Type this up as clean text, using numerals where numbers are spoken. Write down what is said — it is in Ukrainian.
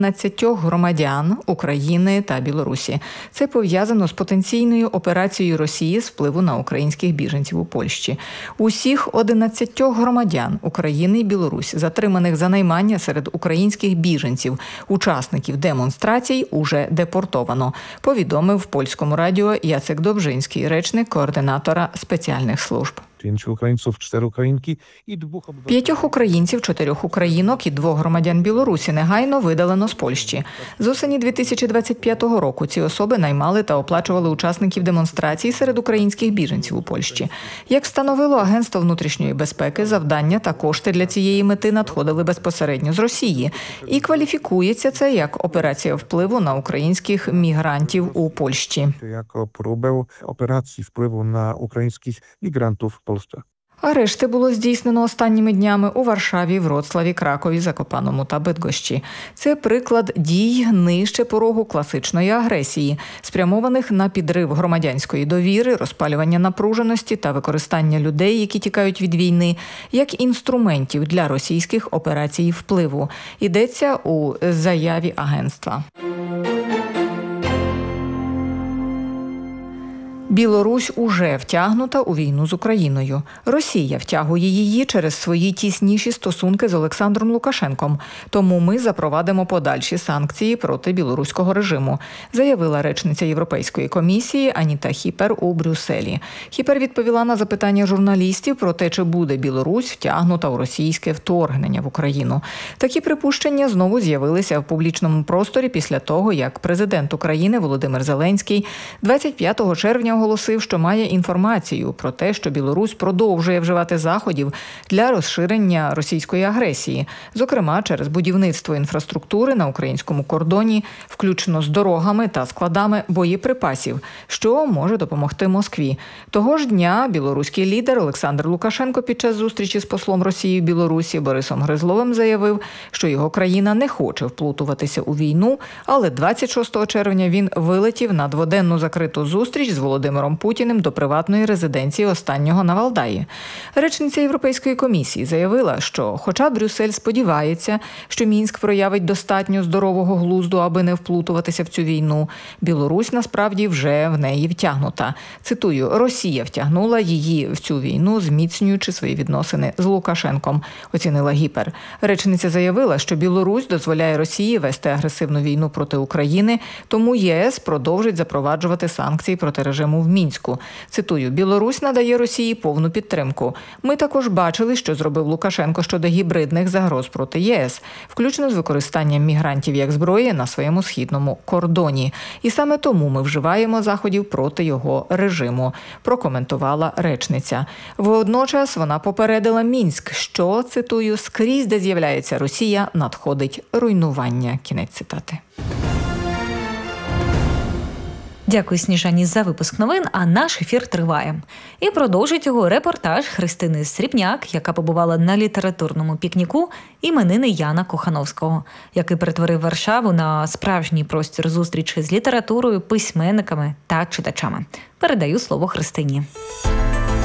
15 громадян України та Білорусі. Це пов'язано з потенційною операцією Росії з впливу на українських біженців у Польщі. Усіх 11 громадян України і Білорусі, затриманих за наймання серед українських біженців, учасників демонстрацій, уже депортовано, повідомив в польському радіо Яцек Добжинський, речник координатора спеціальних служб. 5 українців, 4 українки і 2 обивателів. 5 українців, 4 українок і 2 громадян Білорусі негайно видалено з Польщі. З осені 2025 року ці особи наймали та оплачували учасників демонстрацій серед українських біженців у Польщі. Як встановило Агентство внутрішньої безпеки, завдання та кошти для цієї мети надходили безпосередньо з Росії. І кваліфікується це як операція впливу на українських мігрантів у Польщі. Як próbę операції впливу на українських мігрантів в Польщі. Арешти було здійснено останніми днями у Варшаві, Вроцлаві, Кракові, Закопаному та Бидгощі. Це приклад дій нижче порогу класичної агресії, спрямованих на підрив громадянської довіри, розпалювання напруженості та використання людей, які тікають від війни, як інструментів для російських операцій впливу. Йдеться у заяві агентства. Білорусь уже втягнута у війну з Україною. Росія втягує її через свої тісніші стосунки з Олександром Лукашенком. Тому ми запровадимо подальші санкції проти білоруського режиму, заявила речниця Європейської комісії Аніта Хіпер у Брюсселі. Хіпер відповіла на запитання журналістів про те, чи буде Білорусь втягнута у російське вторгнення в Україну. Такі припущення знову з'явилися в публічному просторі після того, як президент України Володимир Зеленський 25 червня оголосив, що має інформацію про те, що Білорусь продовжує вживати заходів для розширення російської агресії, зокрема через будівництво інфраструктури на українському кордоні, включно з дорогами та складами боєприпасів, що може допомогти Москві. Того ж дня білоруський лідер Олександр Лукашенко під час зустрічі з послом Росії в Білорусі Борисом Гризловим заявив, що його країна не хоче вплутуватися у війну, але 26 червня він вилетів на дводенну закриту зустріч з Володимиром Путіним до приватної резиденції останнього на Валдаї. Речниця Європейської комісії заявила, що хоча Брюссель сподівається, що Мінськ проявить достатньо здорового глузду, аби не вплутуватися в цю війну, Білорусь насправді вже в неї втягнута. Цитую, «Росія втягнула її в цю війну, зміцнюючи свої відносини з Лукашенком», оцінила Гіпер. Речниця заявила, що Білорусь дозволяє Росії вести агресивну війну проти України, тому ЄС продовжить запроваджувати санкції проти режиму в Мінську. Цитую, «Білорусь надає Росії повну підтримку. Ми також бачили, що зробив Лукашенко щодо гібридних загроз проти ЄС, включно з використанням мігрантів як зброї на своєму східному кордоні. І саме тому ми вживаємо заходів проти його режиму», прокоментувала речниця. Водночас вона попередила Мінськ, що, цитую, «скрізь, де з'являється Росія, надходить руйнування». Кінець цитати. Дякую, Сніжані, за випуск новин, а наш ефір триває. І продовжить його репортаж Христини Срібняк, яка побувала на літературному пікніку іменини Яна Кохановського, який перетворив Варшаву на справжній простір зустрічі з літературою, письменниками та читачами. Передаю слово Христині.